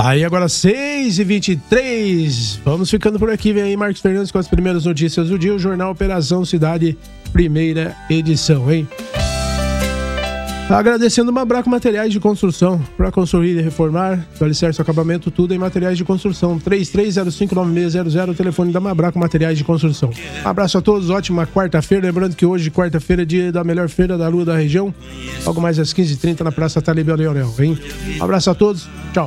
Aí agora 6h23. Vamos ficando por aqui. Vem aí Marcos Fernandes com as primeiras notícias do dia. O Jornal Operação Cidade, primeira edição, hein? Agradecendo Mabraco Materiais de Construção. Para construir e reformar, alicerce, acabamento, tudo em materiais de construção. 33059600, o telefone da Mabraco Materiais de Construção. Um abraço a todos, ótima quarta-feira. Lembrando que hoje, quarta-feira, é dia da melhor feira da lua da região. Logo mais às 15h30 na Praça Talibel Leonel, hein? Um abraço a todos, tchau.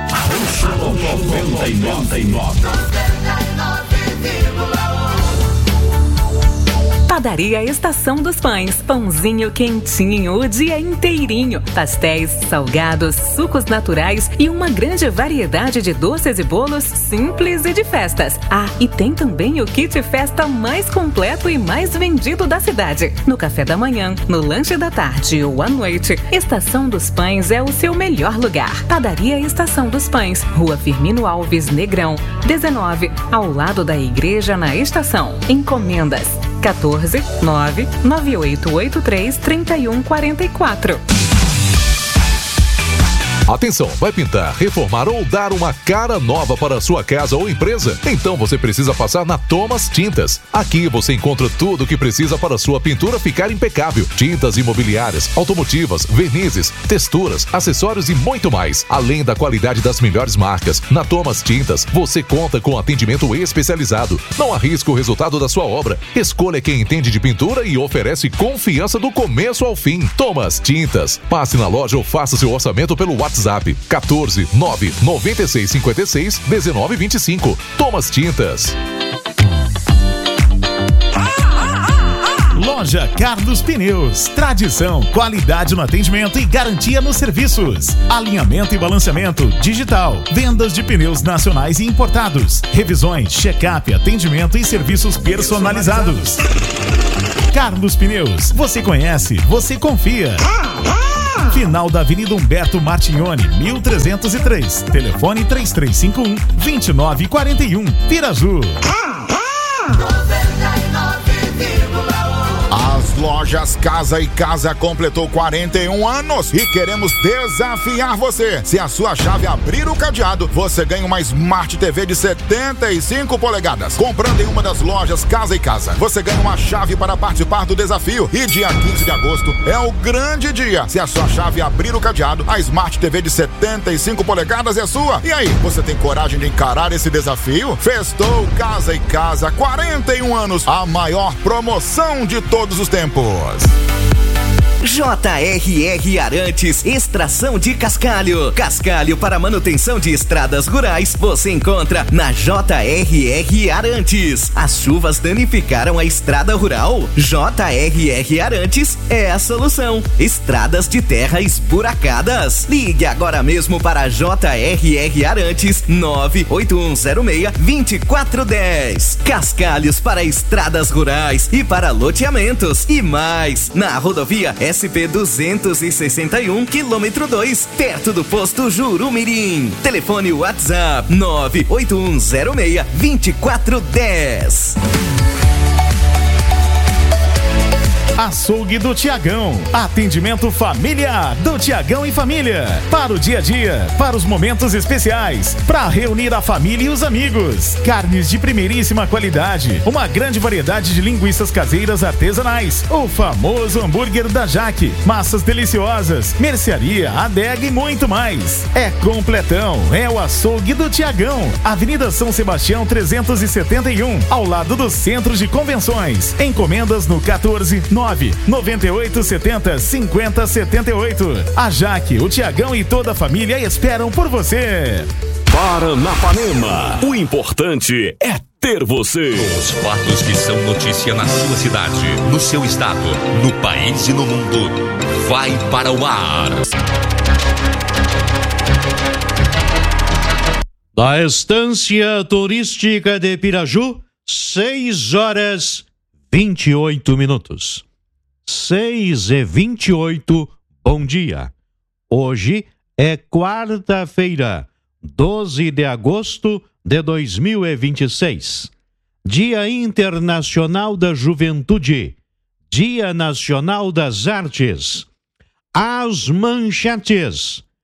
Padaria Estação dos Pães, pãozinho quentinho o dia inteirinho, pastéis, salgados, sucos naturais e uma grande variedade de doces e bolos simples e de festas. Ah, e tem também o kit festa mais completo e mais vendido da cidade. No café da manhã, no lanche da tarde ou à noite, Estação dos Pães é o seu melhor lugar. Padaria Estação dos Pães, Rua Firmino Alves Negrão, 19, ao lado da igreja na estação. Encomendas 14-99883-3144. Atenção, vai pintar, reformar ou dar uma cara nova para a sua casa ou empresa? Então você precisa passar na Thomas Tintas. Aqui você encontra tudo o que precisa para a sua pintura ficar impecável. Tintas imobiliárias, automotivas, vernizes, texturas, acessórios e muito mais. Além da qualidade das melhores marcas, na Thomas Tintas você conta com atendimento especializado. Não arrisca o resultado da sua obra. Escolha quem entende de pintura e oferece confiança do começo ao fim. Thomas Tintas. Passe na loja ou faça seu orçamento pelo WhatsApp 14 996 56 19 25. Thomas Tintas. Loja Carlos Pneus. Tradição, qualidade no atendimento e garantia nos serviços. Alinhamento e balanceamento digital. Vendas de pneus nacionais e importados. Revisões, check-up, atendimento e serviços personalizados. Carlos Pneus. Você conhece, você confia. Final da Avenida Humberto Martignoni, 1303. Telefone 3351-2941. Piraju. As lojas Casa e Casa completou 41 anos e queremos desafiar você. Se a sua chave abrir o cadeado, você ganha uma Smart TV de 75 polegadas. Comprando em uma das lojas Casa e Casa, você ganha uma chave para participar do desafio. E dia 15 de agosto é o grande dia. Se a sua chave abrir o cadeado, a Smart TV de 75 polegadas é sua. E aí, você tem coragem de encarar esse desafio? Festou Casa e Casa, 41 anos, a maior promoção de todos os tempos. JRR Arantes, extração de cascalho. Cascalho para manutenção de estradas rurais você encontra na JRR Arantes. As chuvas danificaram a estrada rural? JRR Arantes é a solução. Estradas de terra esburacadas? Ligue agora mesmo para JRR Arantes 98106-2410. Cascalhos para estradas rurais e para loteamentos e mais. Na rodovia SP-261, quilômetro 2, perto do posto Jurumirim. Telefone WhatsApp 98106-2410. Açougue do Tiagão. Atendimento familiar do Tiagão e família. Para o dia a dia, para os momentos especiais, para reunir a família e os amigos. Carnes de primeiríssima qualidade. Uma grande variedade de linguiças caseiras artesanais. O famoso hambúrguer da Jaque. Massas deliciosas. Mercearia, adega e muito mais. É completão. É o Açougue do Tiagão. Avenida São Sebastião 371. Ao lado do Centro de Convenções. Encomendas no 14-99870-5078. A Jaque, o Tiagão e toda a família esperam por você. Paranapanema, o importante é ter você. Os fatos que são notícia na sua cidade, no seu estado, no país e no mundo, vai para o ar. Da Estância Turística de Piraju, 6h28. 6h28, bom dia. Hoje é quarta-feira, 12 de agosto de 2026. Dia Internacional da Juventude. Dia Nacional das Artes. As manchetes.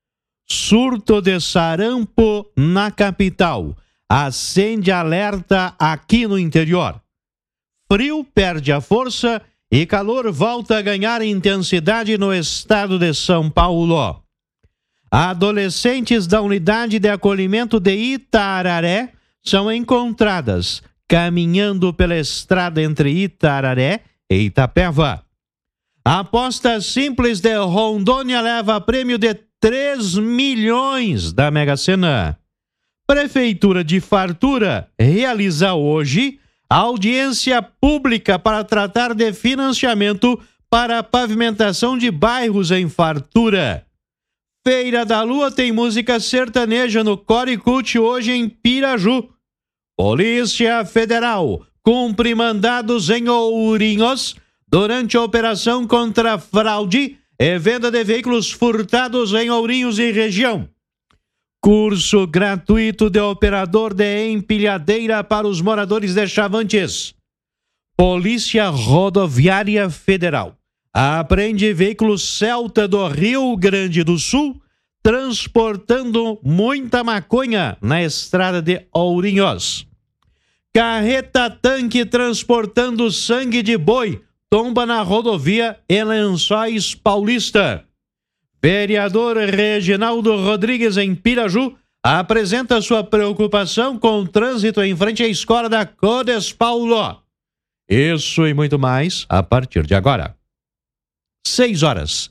Surto de sarampo na capital. Acende alerta aqui no interior. Frio perde a força e calor volta a ganhar intensidade no estado de São Paulo. Adolescentes da unidade de acolhimento de Itararé são encontradas caminhando pela estrada entre Itararé e Itapeva. A aposta simples de Rondônia leva prêmio de 3 milhões da Mega Sena. Prefeitura de Fartura realiza hoje audiência pública para tratar de financiamento para a pavimentação de bairros em Fartura. Feira da Lua tem música sertaneja no Core Cult hoje em Piraju. Polícia Federal cumpre mandados em Ourinhos durante a operação contra fraude e venda de veículos furtados em Ourinhos e região. Curso gratuito de operador de empilhadeira para os moradores de Chavantes. Polícia Rodoviária Federal apreende veículo Celta do Rio Grande do Sul transportando muita maconha na estrada de Ourinhos. Carreta-tanque transportando sangue de boi tomba na rodovia em Lençóis Paulista. Vereador Reginaldo Rodrigues, em Piraju, apresenta sua preocupação com o trânsito em frente à escola da Codes Paulo. Isso e muito mais a partir de agora. 6h30,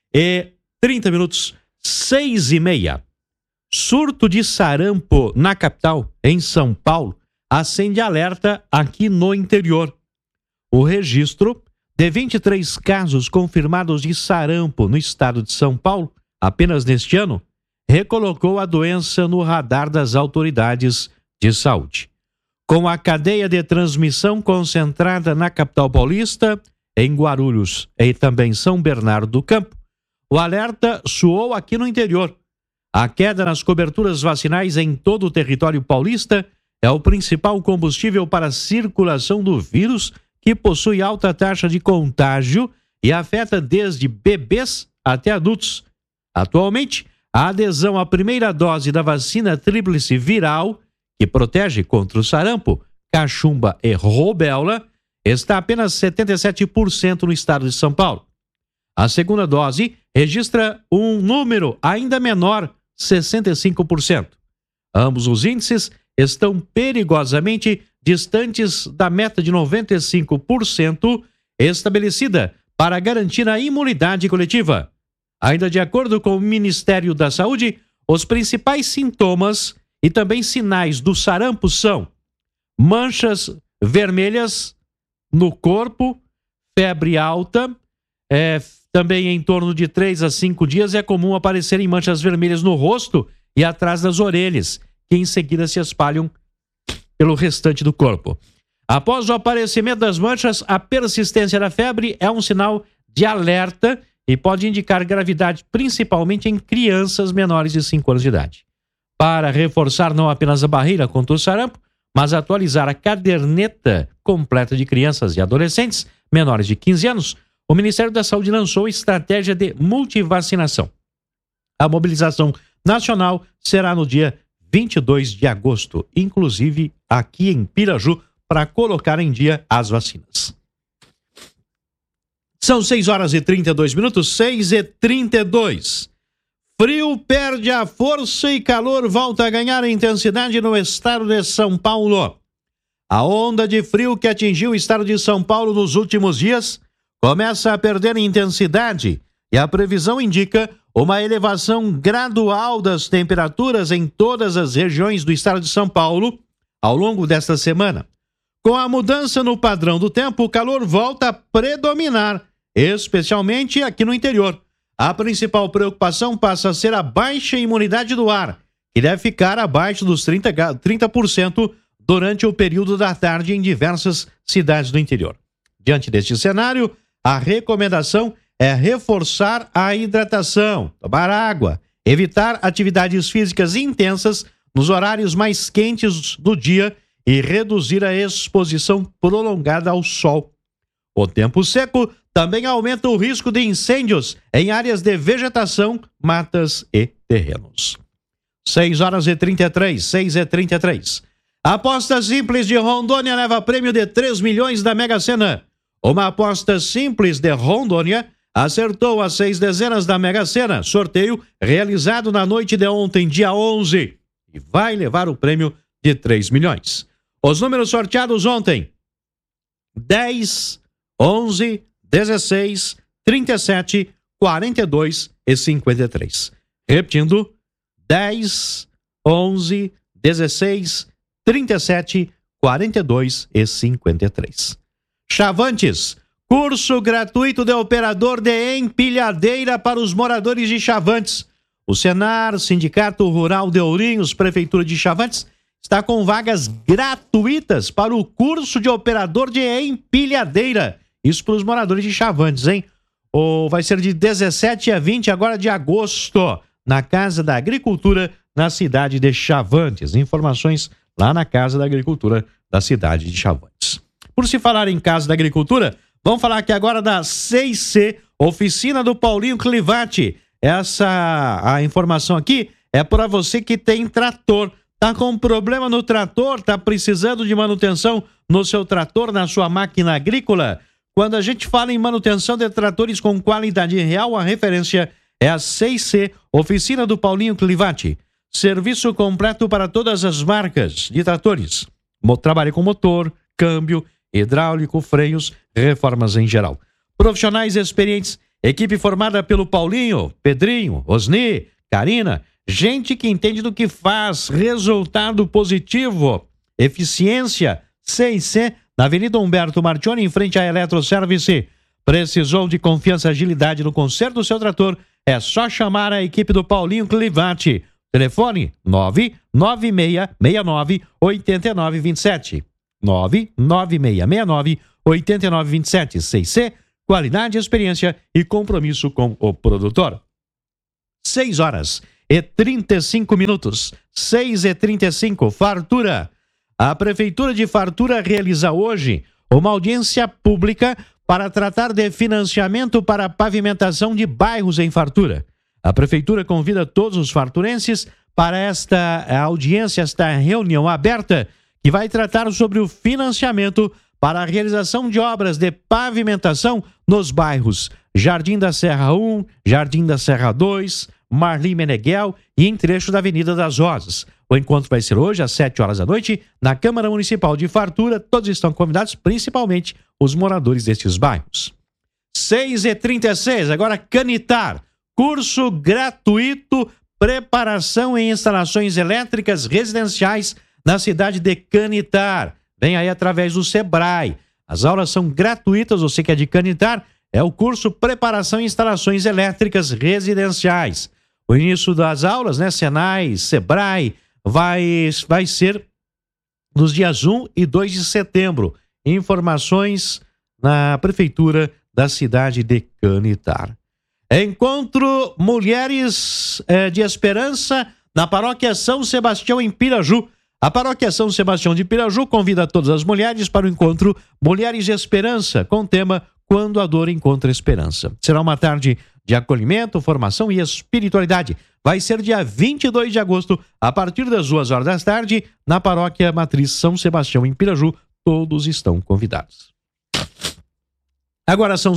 6h30. Surto de sarampo na capital, em São Paulo, acende alerta aqui no interior. O registro de 23 casos confirmados de sarampo no estado de São Paulo, apenas neste ano, recolocou a doença no radar das autoridades de saúde. Com a cadeia de transmissão concentrada na capital paulista, em Guarulhos e também São Bernardo do Campo, o alerta soou aqui no interior. A queda nas coberturas vacinais em todo o território paulista é o principal combustível para a circulação do vírus, que possui alta taxa de contágio e afeta desde bebês até adultos. Atualmente, a adesão à primeira dose da vacina tríplice viral, que protege contra o sarampo, cachumba e rubéola, está apenas 77% no estado de São Paulo. A segunda dose registra um número ainda menor, 65%. Ambos os índices estão perigosamente distantes da meta de 95% estabelecida para garantir a imunidade coletiva. Ainda de acordo com o Ministério da Saúde, os principais sintomas e também sinais do sarampo são manchas vermelhas no corpo, febre alta, também em torno de 3 a 5 dias é comum aparecerem manchas vermelhas no rosto e atrás das orelhas, que em seguida se espalham pelo restante do corpo. Após o aparecimento das manchas, a persistência da febre é um sinal de alerta e pode indicar gravidade, principalmente em crianças menores de 5 anos de idade. Para reforçar não apenas a barreira contra o sarampo, mas atualizar a caderneta completa de crianças e adolescentes menores de 15 anos, o Ministério da Saúde lançou a estratégia de multivacinação. A mobilização nacional será no dia 22 de agosto, inclusive aqui em Piraju, para colocar em dia as vacinas. São 6h32, 6h32. Frio perde a força e calor volta a ganhar intensidade no estado de São Paulo. A onda de frio que atingiu o estado de São Paulo nos últimos dias começa a perder intensidade e a previsão indica uma elevação gradual das temperaturas em todas as regiões do estado de São Paulo ao longo desta semana. Com a mudança no padrão do tempo, o calor volta a predominar, especialmente aqui no interior. A principal preocupação passa a ser a baixa imunidade do ar, que deve ficar abaixo dos 30% durante o período da tarde em diversas cidades do interior. Diante deste cenário, a recomendação é reforçar a hidratação, tomar água, evitar atividades físicas intensas nos horários mais quentes do dia e reduzir a exposição prolongada ao sol. O tempo seco também aumenta o risco de incêndios em áreas de vegetação, matas e terrenos. 6h33. Aposta simples de Rondônia leva prêmio de 3 milhões da Mega Sena. Uma aposta simples de Rondônia acertou as 6 dezenas da Mega Sena. Sorteio realizado na noite de ontem, dia 11. E vai levar o prêmio de 3 milhões. Os números sorteados ontem: 10, 11, 16, 37, 42 e 53. Repetindo: 10, 11, 16, 37, 42 e 53. Chavantes, curso gratuito de operador de empilhadeira para os moradores de Chavantes. O Senar, Sindicato Rural de Ourinhos, Prefeitura de Chavantes, está com vagas gratuitas para o curso de operador de empilhadeira. Isso para os moradores de Chavantes, hein? Vai ser de 17 a 20 agora de agosto, na Casa da Agricultura, na cidade de Chavantes. Informações lá na Casa da Agricultura da cidade de Chavantes. Por se falar em Casa da Agricultura, vamos falar aqui agora da 6C, Oficina do Paulinho Clivati. A informação aqui é para você que tem trator. Tá com problema no trator? Tá precisando de manutenção no seu trator, na sua máquina agrícola? Quando a gente fala em manutenção de tratores com qualidade real, a referência é a 6C, Oficina do Paulinho Clivati. Serviço completo para todas as marcas de tratores. Trabalho com motor, câmbio, hidráulico, freios, reformas em geral. Profissionais experientes, equipe formada pelo Paulinho, Pedrinho, Osni, Karina, gente que entende do que faz, resultado positivo, eficiência. 6C, na Avenida Humberto Martioni, em frente à Eletroservice. Precisou de confiança e agilidade no conserto do seu trator? É só chamar a equipe do Paulinho Clivati. Telefone 99669-8927. 99669-8927. 6C, qualidade, experiência e compromisso com o produtor. 6h35. 6h35, Fartura. A Prefeitura de Fartura realiza hoje uma audiência pública para tratar de financiamento para a pavimentação de bairros em Fartura. A Prefeitura convida todos os farturenses para esta audiência, esta reunião aberta, que vai tratar sobre o financiamento para a realização de obras de pavimentação nos bairros Jardim da Serra 1, Jardim da Serra 2, Marli Meneghel e em trecho da Avenida das Rosas. O encontro vai ser hoje às 7h da noite na Câmara Municipal de Fartura. Todos estão convidados, principalmente os moradores destes bairros. 6h36, agora Canitar. Curso gratuito, preparação em instalações elétricas residenciais na cidade de Canitar. Vem aí através do Sebrae. As aulas são gratuitas, você que é de Canitar, é o curso Preparação em Instalações Elétricas Residenciais. O início das aulas, Senai, Sebrae, vai ser nos dias 1 e 2 de setembro. Informações na Prefeitura da cidade de Canitar. Encontro Mulheres de Esperança na Paróquia São Sebastião, em Piraju. A Paróquia São Sebastião de Piraju convida todas as mulheres para o encontro Mulheres de Esperança, com o tema Quando a Dor Encontra Esperança. Será uma tarde de acolhimento, formação e espiritualidade. Vai ser dia 22 de agosto, a partir das 2h da tarde, na Paróquia Matriz São Sebastião, em Piraju. Todos estão convidados. Agora são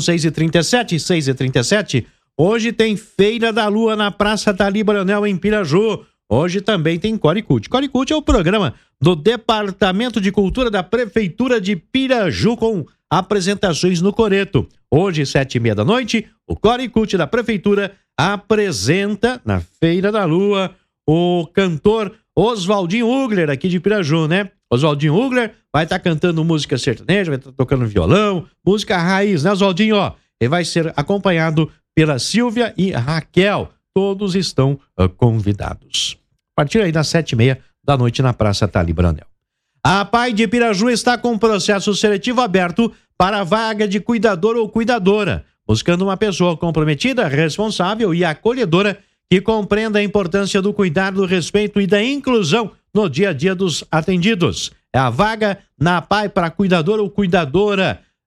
6h37. Hoje tem Feira da Lua na Praça Tali Baronel, em Piraju. Hoje também tem Coricute. Coricute é o programa do Departamento de Cultura da Prefeitura de Piraju, com apresentações no Coreto. Hoje, 7h30 da noite, o Coricute da Prefeitura apresenta, na Feira da Lua, o cantor Oswaldinho Ugler, aqui de Piraju, Oswaldinho Ugler vai estar cantando música sertaneja, vai estar tocando violão, música raiz, Oswaldinho? Ele vai ser acompanhado pela Silvia e Raquel. Todos estão convidados. A partir aí das 7h30 da noite na Praça Tali Branel. A PAI de Piraju está com um processo seletivo aberto para a vaga de cuidador ou cuidadora, buscando uma pessoa comprometida, responsável e acolhedora que compreenda a importância do cuidado, do respeito e da inclusão no dia a dia dos atendidos. É a vaga na PAI para cuidador ou cuidadora.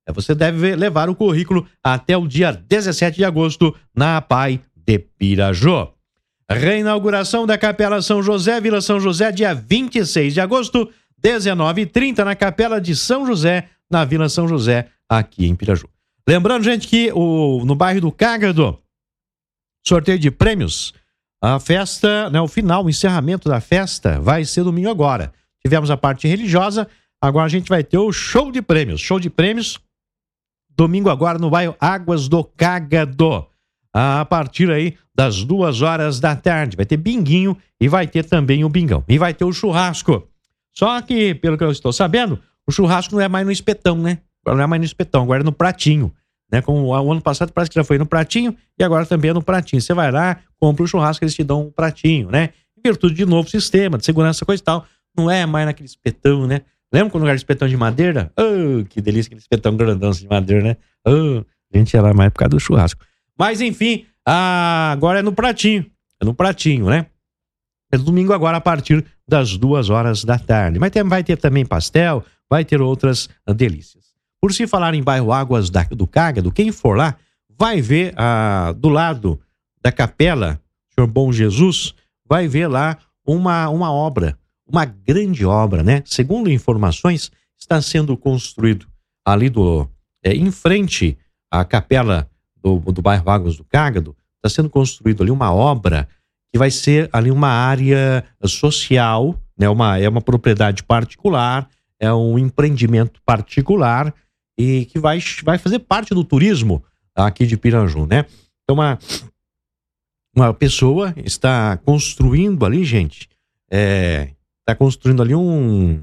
Você deve levar o currículo até o dia 17 de agosto na APAI de Piraju. Reinauguração da Capela São José, Vila São José, dia 26 de agosto, 19h30, na Capela de São José, na Vila São José, aqui em Piraju. Lembrando, gente, que no bairro do Cágado, sorteio de prêmios, a festa, né, o encerramento da festa vai ser domingo agora. Tivemos a parte religiosa, agora a gente vai ter o show de prêmios. Show de prêmios, domingo agora no bairro Águas do Cágado, a partir aí das 2h da tarde. Vai ter binguinho e vai ter também o bingão. E vai ter o churrasco. Só que, pelo que eu estou sabendo, o churrasco não é mais no espetão, né? Agora não é mais no espetão, agora é no pratinho. Né? Como o ano passado parece que já foi no pratinho e agora também é no pratinho. Você vai lá, compra o churrasco, eles te dão um pratinho, né? Em virtude de novo sistema, de segurança, coisa e tal. Não é mais naquele espetão, né? Lembra quando era espetão de madeira? Oh, que delícia, aquele espetão grandão de madeira, né? Oh, a gente ia lá mais por causa do churrasco. Mas enfim, agora é no pratinho. É no pratinho, né? É domingo agora a partir das 2h da tarde. Mas vai ter também pastel, vai ter outras delícias. Por se falar em bairro Águas do Cágado, quem for lá vai ver do lado da capela Senhor Bom Jesus, vai ver lá uma obra, uma grande obra, né? Segundo informações, está sendo construído ali em frente à capela do bairro Águas do Cágado, está sendo construído ali uma obra que vai ser ali uma área social, né? É uma propriedade particular, é um empreendimento particular e que vai fazer parte do turismo aqui de Piraju, né? Então, uma pessoa está construindo ali, gente, está construindo ali um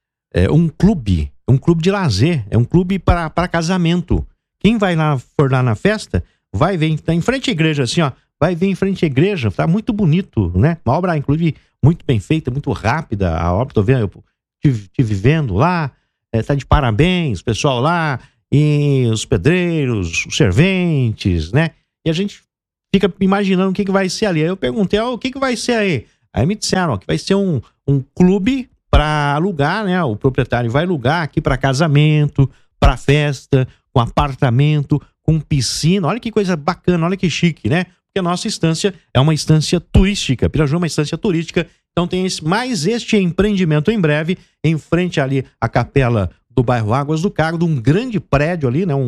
clube de lazer, é um clube para casamento. Quem for lá na festa, vai ver, tá em frente à igreja, assim, ó, vai ver em frente à igreja, tá muito bonito, né? Uma obra, inclusive, muito bem feita, muito rápida, a obra, tô vendo, eu estive vendo lá, tá de parabéns, o pessoal lá, e os pedreiros, os serventes, né? E a gente fica imaginando o que vai ser ali. Aí eu perguntei, o que vai ser aí? Aí me disseram, que vai ser um clube para alugar, né? O proprietário vai alugar aqui para casamento, para festa, com apartamento, com piscina. Olha que coisa bacana, olha que chique, né? Porque a nossa instância é uma instância turística. Piraju é uma instância turística. Então tem mais este empreendimento em breve, em frente ali à capela do bairro Águas do Cágado, um grande prédio ali, né?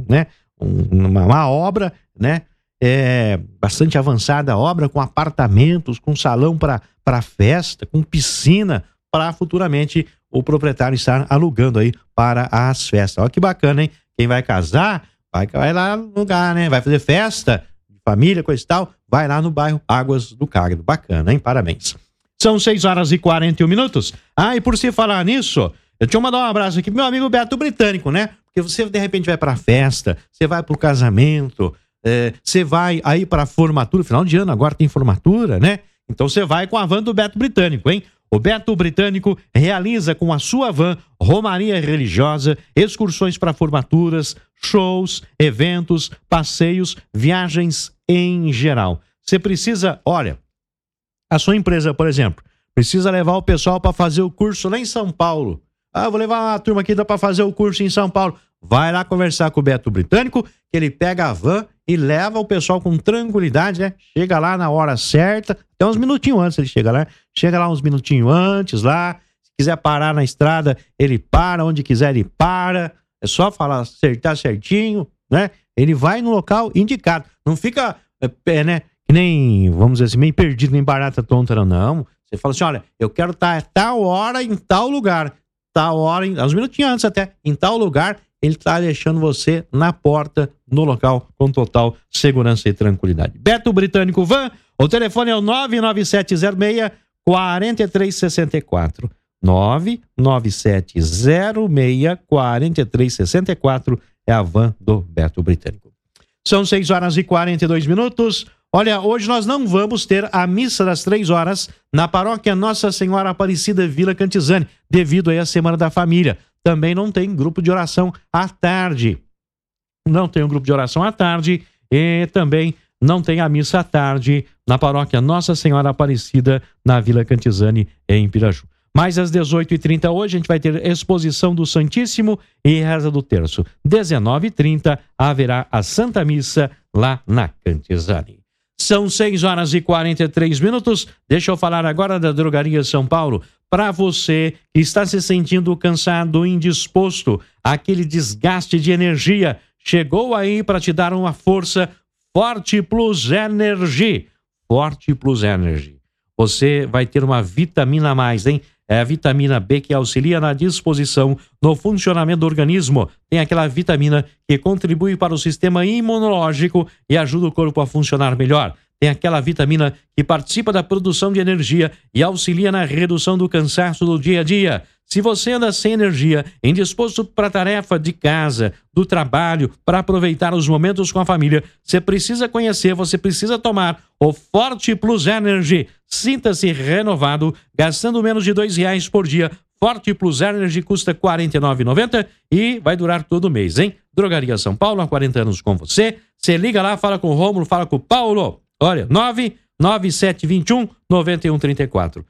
Uma obra, né? Bastante avançada a obra, com apartamentos, com salão para festa, com piscina, para futuramente o proprietário estar alugando aí para as festas. Olha que bacana, hein? Quem vai casar, vai lá no lugar, né? Vai fazer festa, família, coisa e tal, vai lá no bairro Águas do Cágado. Bacana, hein? Parabéns. São 6h41. E por se falar nisso, eu tinha que mandar um abraço aqui pro meu amigo Beto Britânico, né? Porque você de repente vai pra festa, você vai pro casamento, você vai aí pra formatura, final de ano agora tem formatura, né? Então você vai com a van do Beto Britânico, hein? O Beto Britânico realiza com a sua van romaria religiosa, excursões para formaturas, shows, eventos, passeios, viagens em geral. Você precisa, olha, a sua empresa, por exemplo, precisa levar o pessoal para fazer o curso lá em São Paulo. Vou levar uma turma aqui para fazer o curso em São Paulo. Vai lá conversar com o Beto Britânico, que ele pega a van e leva o pessoal com tranquilidade, né? Chega lá na hora certa, até uns minutinhos antes ele chega lá. Chega lá uns minutinhos antes lá. Se quiser parar na estrada, ele para. Onde quiser, ele para. É só falar, acertar certinho, né? Ele vai no local indicado. Não fica, né? Que nem, vamos dizer assim, meio perdido, nem barata tonta, não. Você fala assim, olha, eu quero estar tal hora em tal lugar. Tal hora, uns minutinhos antes até, em tal lugar, ele está deixando você na porta, no local, com total segurança e tranquilidade. Beto Britânico Van, o telefone é o 99706-4364. 99706-4364 é a van do Beto Britânico. São 6h42. Olha, hoje nós não vamos ter a missa das 3 horas na paróquia Nossa Senhora Aparecida Vila Cantizani, devido aí à Semana da Família. Também não tem grupo de oração à tarde. Não tem um grupo de oração à tarde e também não tem a missa à tarde na paróquia Nossa Senhora Aparecida na Vila Cantizani, em Piraju. Mas às 18h30 hoje a gente vai ter exposição do Santíssimo e reza do terço. 19h30 haverá a Santa Missa lá na Cantizani. São 6h43. Deixa eu falar agora da Drogaria São Paulo. Para você que está se sentindo cansado, indisposto, aquele desgaste de energia, chegou aí para te dar uma força. Forte Plus Energy. Forte Plus Energy. Você vai ter uma vitamina a mais, hein? É a vitamina B que auxilia na disposição, no funcionamento do organismo. Tem aquela vitamina que contribui para o sistema imunológico e ajuda o corpo a funcionar melhor. Tem aquela vitamina que participa da produção de energia e auxilia na redução do cansaço do dia a dia. Se você anda sem energia, indisposto para a tarefa de casa, do trabalho, para aproveitar os momentos com a família, você precisa conhecer, você precisa tomar o Forte Plus Energy. Sinta-se renovado, gastando menos de R$2 por dia. Forte Plus Energy custa R$ 49,90 e vai durar todo mês, hein? Drogaria São Paulo, há 40 anos com você. Você liga lá, fala com o Rômulo, fala com o Paulo. Olha, 99721-9134.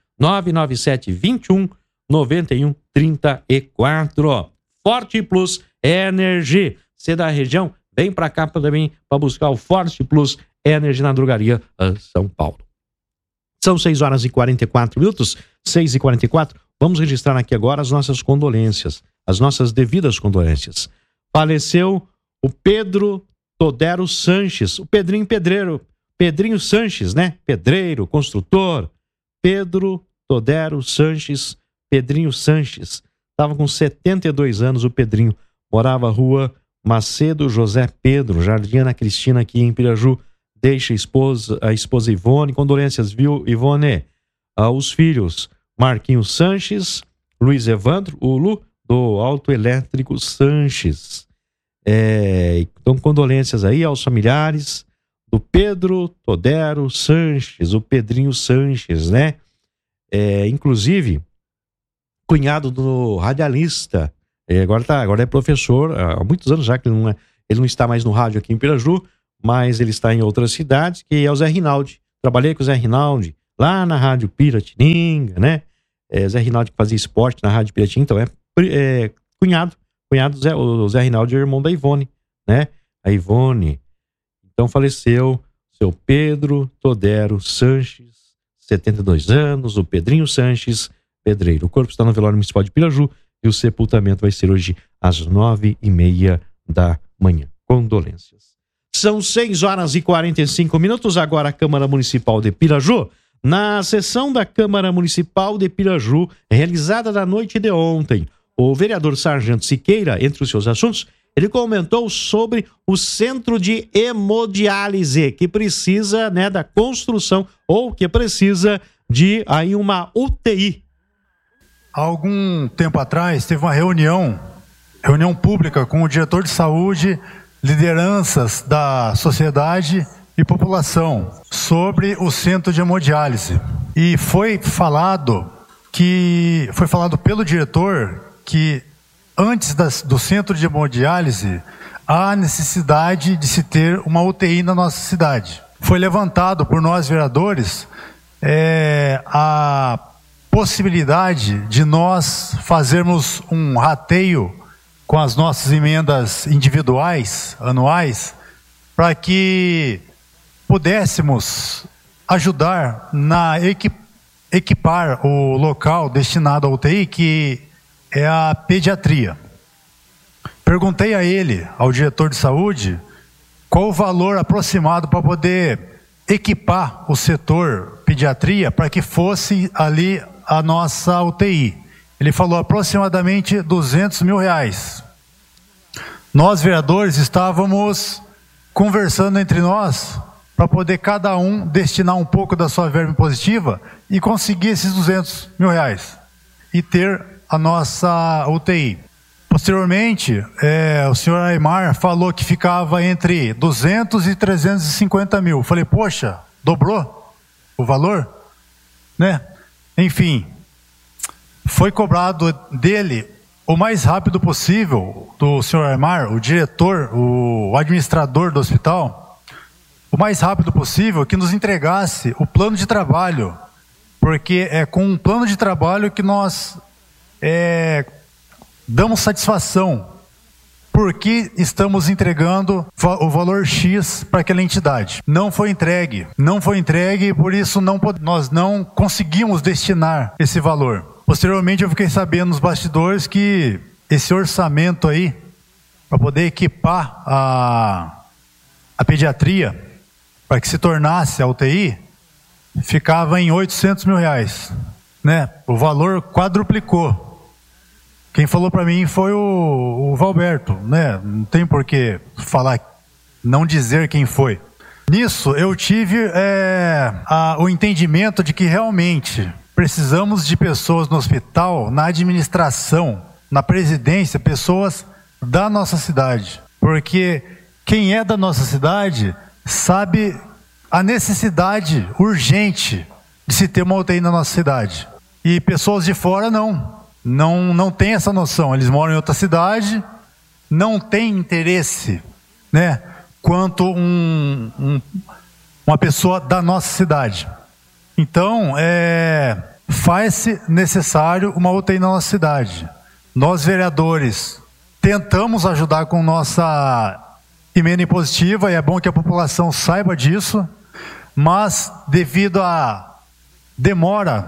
99721-9134. Forte Plus Energy. Você da região, vem pra cá também para buscar o Forte Plus Energy na Drogaria São Paulo. São 6h44, 6h44. Vamos registrar aqui agora as nossas condolências, as nossas devidas condolências. Faleceu o Pedro Todero Sanches, o Pedrinho Pedreiro, Pedrinho Sanches, né? Pedreiro, construtor. Pedro Todero Sanches, Pedrinho Sanches. Estava com 72 anos o Pedrinho. Morava rua Macedo José Pedro, Jardim Ana Cristina, aqui em Piraju. Deixa a esposa Ivone. Condolências, viu, Ivone? Os filhos Marquinhos Sanches, Luiz Evandro, o Lu, do Autoelétrico Sanches. Então, condolências aí aos familiares do Pedro Todero Sanches, o Pedrinho Sanches, né? Inclusive, cunhado do radialista, agora é professor, há muitos anos já que ele não está mais no rádio aqui em Piraju, mas ele está em outras cidades, que é o Zé Rinaldi. Trabalhei com o Zé Rinaldi lá na Rádio Piratininga, né? Zé Rinaldi que fazia esporte na Rádio Piratininga, então cunhado o Zé Rinaldi é irmão da Ivone, né? A Ivone. Então faleceu seu Pedro Todero Sanches, 72 anos, o Pedrinho Sanches, pedreiro. O corpo está no velório municipal de Piraju e o sepultamento vai ser hoje às 9h30 da manhã. Condolências. São 6h45. Agora a Câmara Municipal de Piraju. Na sessão da Câmara Municipal de Piraju, realizada na noite de ontem, o vereador Sargento Siqueira, entre os seus assuntos, ele comentou sobre o centro de hemodiálise, que precisa, né, da construção ou que precisa de aí uma UTI. Há algum tempo atrás teve uma reunião pública com o diretor de saúde, lideranças da sociedade e população sobre o centro de hemodiálise. E foi falado pelo diretor que antes do centro de hemodiálise há necessidade de se ter uma UTI na nossa cidade. Foi levantado por nós vereadores a possibilidade de nós fazermos um rateio com as nossas emendas individuais, anuais, para que pudéssemos ajudar na equipar o local destinado à UTI, que é a pediatria. Perguntei a ele, ao diretor de saúde, qual o valor aproximado para poder equipar o setor pediatria para que fosse ali a nossa UTI. Ele falou aproximadamente R$200 mil. Nós, vereadores, estávamos conversando entre nós para poder cada um destinar um pouco da sua verba impositiva e conseguir esses R$200 mil e ter a nossa UTI. Posteriormente, o senhor Aymar falou que ficava entre 200 e 350 mil. Falei, poxa, dobrou o valor? Né? Enfim, foi cobrado dele o mais rápido possível, do senhor Aymar, o diretor, o administrador do hospital, o mais rápido possível que nos entregasse o plano de trabalho porque é com um plano de trabalho que nós damos satisfação, porque estamos entregando o valor X para aquela entidade. Não foi entregue, por isso nós não conseguimos destinar esse valor. Posteriormente eu fiquei sabendo nos bastidores que esse orçamento aí, para poder equipar a pediatria, para que se tornasse a UTI, ficava em R$800 mil, né? O valor quadruplicou. Quem falou para mim foi o Valberto, né? Não tem por que falar, não dizer quem foi. Nisso eu tive o entendimento de que realmente precisamos de pessoas no hospital, na administração, na presidência, pessoas da nossa cidade. Porque quem é da nossa cidade sabe a necessidade urgente de se ter uma UTI na nossa cidade. E pessoas de fora não tem essa noção. Eles moram em outra cidade, não tem interesse, né, quanto uma pessoa da nossa cidade. Então, faz-se necessário uma UTI na nossa cidade. Nós, vereadores, tentamos ajudar com nossa emenda impositiva, e é bom que a população saiba disso, mas devido à demora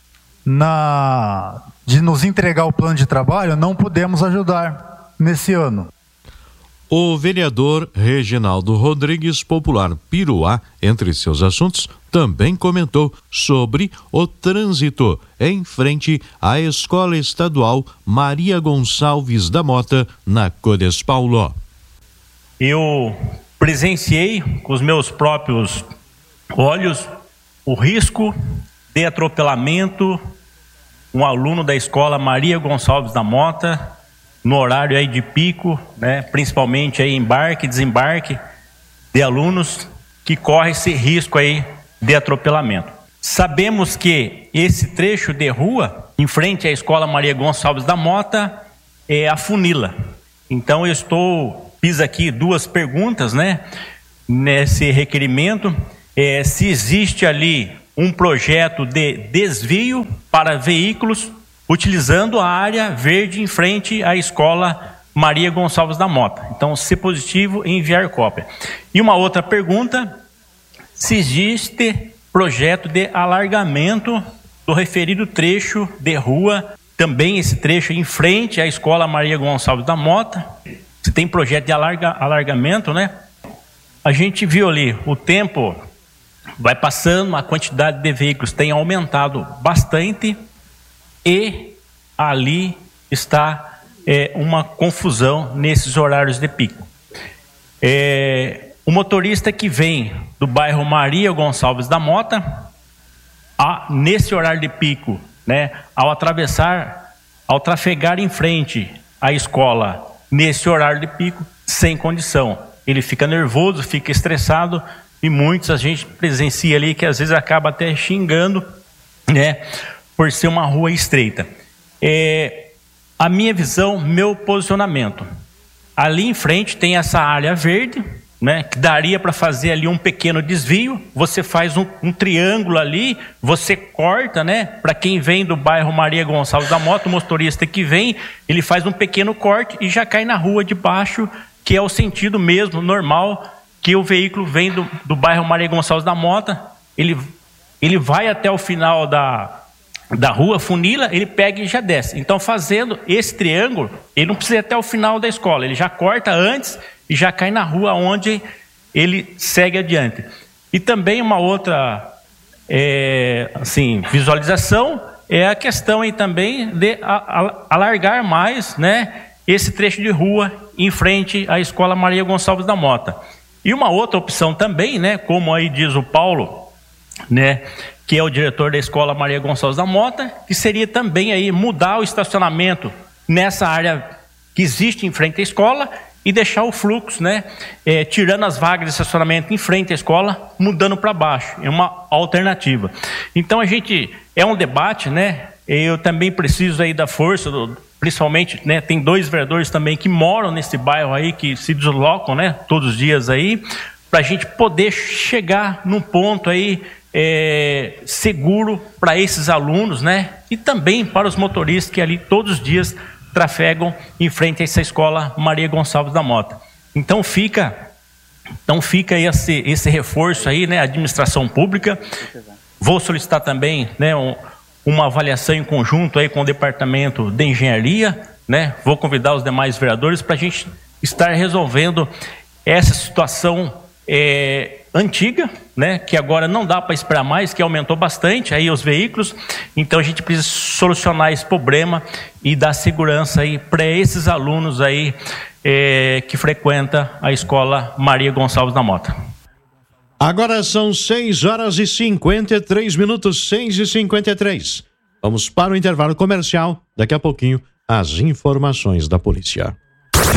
de nos entregar o plano de trabalho, não pudemos ajudar nesse ano. O vereador Reginaldo Rodrigues, popular Piruá, entre seus assuntos, também comentou sobre o trânsito em frente à Escola Estadual Maria Gonçalves da Mota, na Codespaulo. Eu presenciei com os meus próprios olhos o risco de atropelamento, um aluno da escola Maria Gonçalves da Mota, no horário aí de pico, né, principalmente aí embarque e desembarque de alunos que corre esse risco aí de atropelamento. Sabemos que esse trecho de rua, em frente à escola Maria Gonçalves da Mota, afunila. Então eu fiz aqui 2 perguntas, né, nesse requerimento, se existe ali um projeto de desvio para veículos utilizando a área verde em frente à escola Maria Gonçalves da Mota. Então, se positivo, enviar cópia. E uma outra pergunta, se existe projeto de alargamento do referido trecho de rua, também esse trecho em frente à escola Maria Gonçalves da Mota, se tem projeto de alargamento, né? A gente viu ali, o tempo vai passando, a quantidade de veículos tem aumentado bastante e ali está uma confusão nesses horários de pico. O motorista que vem do bairro Maria Gonçalves da Mota, nesse horário de pico, né, ao trafegar em frente à escola nesse horário de pico, sem condição, ele fica nervoso, fica estressado, e muitos a gente presencia ali que às vezes acaba até xingando, né, por ser uma rua estreita. A minha visão, meu posicionamento, ali em frente tem essa área verde, né, que daria para fazer ali um pequeno desvio, você faz um triângulo ali, você corta, né, para quem vem do bairro Maria Gonçalves da Mota, o motorista que vem, ele faz um pequeno corte e já cai na rua de baixo, que é o sentido mesmo, normal, que o veículo vem do bairro Maria Gonçalves da Mota, ele vai até o final da rua, funila, ele pega e já desce. Então, fazendo esse triângulo, ele não precisa ir até o final da escola, ele já corta antes e já cai na rua onde ele segue adiante. E também uma outra visualização é a questão aí também de alargar mais, né, esse trecho de rua em frente à escola Maria Gonçalves da Mota. E uma outra opção também, né, como aí diz o Paulo, né, que é o diretor da escola Maria Gonçalves da Mota, que seria também aí mudar o estacionamento nessa área que existe em frente à escola e deixar o fluxo, né, tirando as vagas de estacionamento em frente à escola, mudando para baixo. É uma alternativa. Então é um debate, né, eu também preciso aí da força, principalmente, né, tem 2 vereadores também que moram nesse bairro aí, que se deslocam, né, todos os dias aí, para a gente poder chegar num ponto aí seguro para esses alunos, né? E também para os motoristas que ali todos os dias trafegam em frente a essa escola Maria Gonçalves da Mota. Então fica esse reforço aí, né? Administração pública. Vou solicitar também, né, uma avaliação em conjunto aí com o Departamento de Engenharia, né? Vou convidar os demais vereadores para a gente estar resolvendo essa situação antiga, né? Que agora não dá para esperar mais, que aumentou bastante aí os veículos. Então a gente precisa solucionar esse problema e dar segurança aí para esses alunos aí que frequenta a escola Maria Gonçalves da Mota. Agora são 6h53, 6h53. Vamos para o intervalo comercial. Daqui a pouquinho, as informações da polícia.